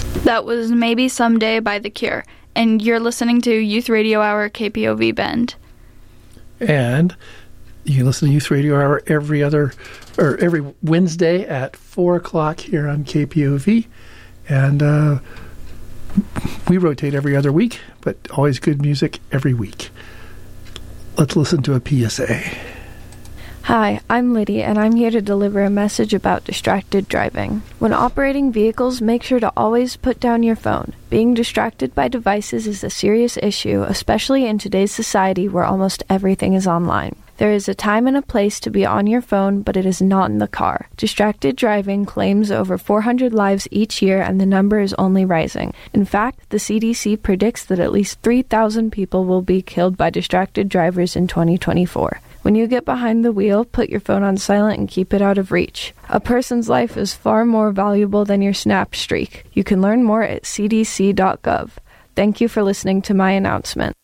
That was Maybe Someday by The Cure, and you're listening to Youth Radio Hour KPOV Bend. And you can listen to Youth Radio Hour every Wednesday at 4 o'clock here on KPOV. And we rotate every other week, but always good music every week. Let's listen to a PSA. Hi, I'm Liddy, and I'm here to deliver a message about distracted driving. When operating vehicles, make sure to always put down your phone. Being distracted by devices is a serious issue, especially in today's society where almost everything is online. There is a time and a place to be on your phone, but it is not in the car. Distracted driving claims over 400 lives each year, and the number is only rising. In fact, the CDC predicts that at least 3,000 people will be killed by distracted drivers in 2024. When you get behind the wheel, put your phone on silent and keep it out of reach. A person's life is far more valuable than your Snap streak. You can learn more at cdc.gov. Thank you for listening to my announcement.